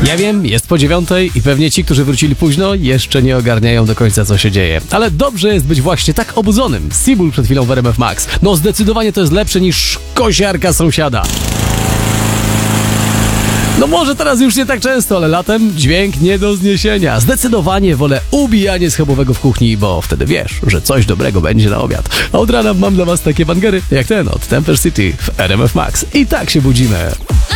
Ja wiem, jest po 9:00 i pewnie ci, którzy wrócili późno, jeszcze nie ogarniają do końca, co się dzieje. Ale dobrze jest być właśnie tak obudzonym. Seabull przed chwilą w RMF Max. No zdecydowanie to jest lepsze niż kosiarka sąsiada. No może teraz już nie tak często, ale latem dźwięk nie do zniesienia. Zdecydowanie wolę ubijanie schabowego w kuchni, bo wtedy wiesz, że coś dobrego będzie na obiad. A od rana mam dla was takie bangery jak ten od Temper City w RMF Max. I tak się budzimy.